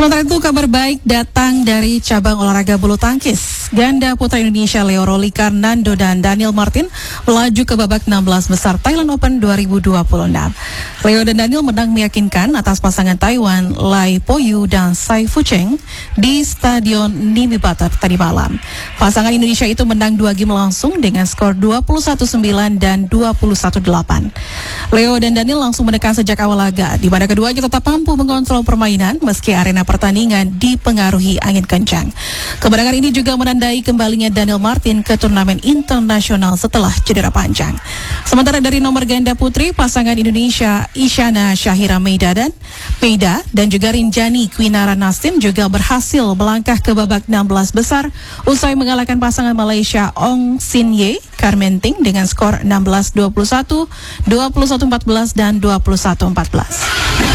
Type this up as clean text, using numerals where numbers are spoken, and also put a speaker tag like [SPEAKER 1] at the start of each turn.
[SPEAKER 1] Sementara itu kabar baik datang dari cabang olahraga bulu tangkis. Ganda putra Indonesia Leo Rolika Nando dan Daniel Martin melaju ke babak 16 besar Thailand Open 2026. Leo dan Daniel menang meyakinkan atas pasangan Taiwan Lai Poyu dan Sai Fucheng di Stadion Nimibutter tadi malam. Pasangan Indonesia itu menang 2 game langsung dengan skor 21-9 dan 21-8. Leo dan Daniel langsung menekan sejak awal laga, di mana keduanya tetap mampu mengontrol permainan meski arena pertandingan dipengaruhi angin kencang. Kemenangan ini juga menandai kembalinya Daniel Martin ke turnamen internasional setelah cedera panjang. Sementara dari nomor ganda putri, pasangan Indonesia Isyana Syahira Meida dan juga Rinjani Kwinara Nastin juga berhasil melangkah ke babak 16 besar usai mengalahkan pasangan Malaysia Ong Sin Ye Karmenting dengan skor 16-21, 21-14 dan 21-14.